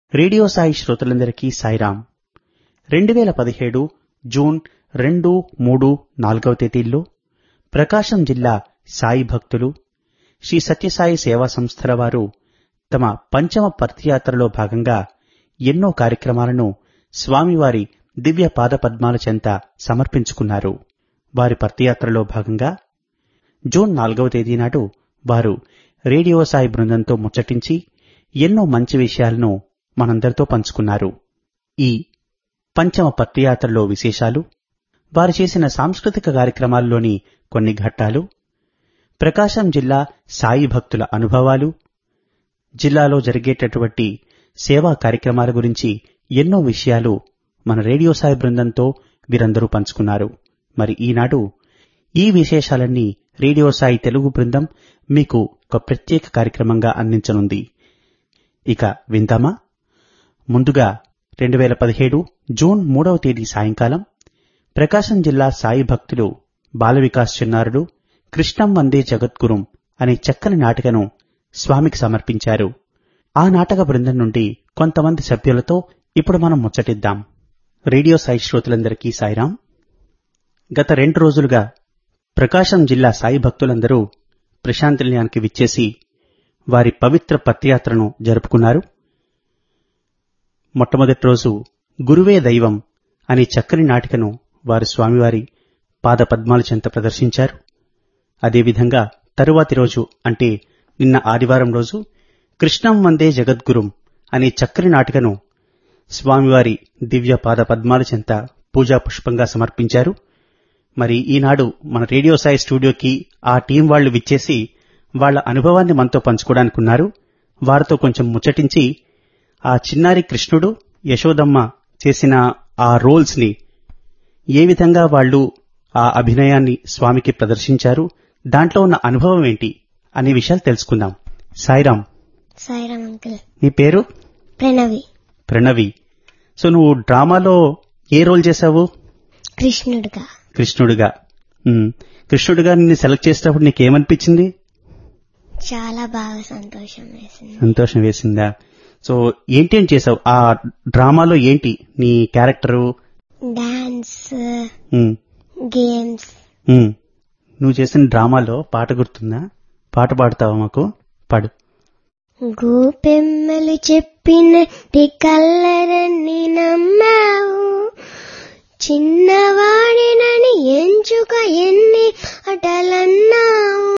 Radio Sai శ్రోతలందరికీ Sairam. 2017 June 2, 3, 4వ తేదీల్లో ప్రకాశం జిల్లా సాయి భక్తులు శ్రీ సత్యసాయి సేవా సంస్థల వారు తమ పంచమ పర్తియాత్రలో భాగంగా ఎన్నో కార్యక్రమాలను స్వామివారి దివ్య పాదపద్మాల చెంత సమర్పించుకున్నారు. వారి పర్తియాత్రలో భాగంగా జూన్ 4వ తేదీ నాడు వారు రేడియో సాయి బృందంతో ముచ్చటించి ఎన్నో మంచి విషయాలను మనందరితో పంచుకున్నారు. ఈ పంచమ పర్తియాత్రలో విశేషాలు, వారు చేసిన సాంస్కృతిక కార్యక్రమాల్లోని కొన్ని ఘట్టాలు, ప్రకాశం జిల్లా సాయి భక్తుల అనుభవాలు, జిల్లాలో జరిగేటటువంటి సేవా కార్యక్రమాల గురించి ఎన్నో విషయాలు మన రేడియో సాయి బృందంతో వీరందరూ పంచుకున్నారు. మరి ఈనాడు ఈ విశేషాలన్నీ రేడియో సాయి తెలుగు బృందం మీకు ఒక ప్రత్యేక కార్యక్రమంగా అందించనుంది. ఇక విందామా? ముందుగా 2017 జూన్ 3వ తేదీ సాయంకాలం ప్రకాశం జిల్లా సాయి భక్తులు బాల వికాస్ చిన్నారుడు కృష్ణం వందే జగద్గురుం అనే చక్కని నాటికను స్వామికి సమర్పించారు. ఆ నాటక బృందం నుండి కొంతమంది సభ్యులతో ఇప్పుడు మనం ముచ్చటిద్దాం. రేడియో సాయి శ్రోతలందరికీ సాయిరాం. గత 2 రోజులుగా ప్రకాశం జిల్లా సాయి భక్తులందరూ ప్రశాంతి నిలయానికి విచ్చేసి వారి పవిత్ర పత్యాత్రను జరుపుకున్నారు. మొట్టమొదటి రోజు గురువే దైవం అనే చక్కని నాటికను వారు స్వామివారి పాద పద్మాల చెంత ప్రదర్శించారు. అదేవిధంగా తరువాతి రోజు అంటే నిన్న ఆదివారం రోజు కృష్ణం వందే జగద్గురుం అనే చక్కని నాటికను స్వామివారి దివ్య పాద పద్మాల చెంత పూజా పుష్పంగా సమర్పించారు. మరి ఈనాడు మన రేడియో సాయి స్టూడియోకి ఆ టీం వాళ్లు విచ్చేసి వాళ్ల అనుభవాన్ని మనతో పంచుకోవడానికున్నారు. వారితో కొంచెం ముచ్చటించి ఆ చిన్నారి కృష్ణుడు యశోదమ్మ చేసిన ఆ రోల్స్ ని ఏ విధంగా వాళ్ళు ఆ అభినయాన్ని స్వామికి ప్రదర్శించారు, దాంట్లో ఉన్న అనుభవం ఏంటి అనే విషయాలు తెలుసుకుందాం. సాయిరాం. సాయిరాం అంకుల్. నీ పేరు? ప్రణవి. ప్రణవి. సో నువ్వు డ్రామాలో ఏ రోల్ చేశావు? కృష్ణుడిగా. కృష్ణుడిగా. కృష్ణుడిగా నిన్ను సెలెక్ట్ చేసేటప్పుడు నీకేమనిపించింది? చాలా బాగా సంతోషం వేసింది. సంతోషం వేసిందా? సో ఏంటి చేసావు ఆ డ్రామాలో? ఏంటి నీ క్యారెక్టరు? Dance, games. నువ్వు చేసిన డ్రామాలో పాట గుర్తుందా? పాట పాడతావా మాకు? పాడు. గోపెమ్మలు చెప్పినట్టి కల్లరన్ని నమ్మావు, చిన్నవాడినని ఎంచుక ఎన్ని అటలన్నావు.